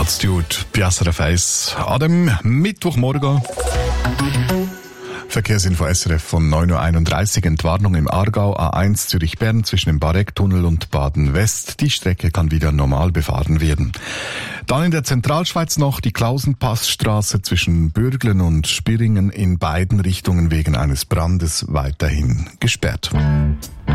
Altitude SRF 1 an dem Mittwochmorgen. Verkehrsinfo SRF von 9.31 Uhr. Entwarnung im Aargau, A1 Zürich-Bern zwischen dem Barecktunnel und Baden-West. Die Strecke kann wieder normal befahren werden. Dann in der Zentralschweiz noch die Klausenpassstraße zwischen Bürglen und Spiringen in beiden Richtungen wegen eines Brandes weiterhin gesperrt.